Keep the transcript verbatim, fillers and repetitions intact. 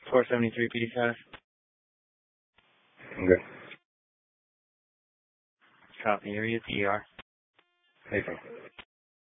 four seventy-three P D five. Okay. Copy. Area at the E R. Hey,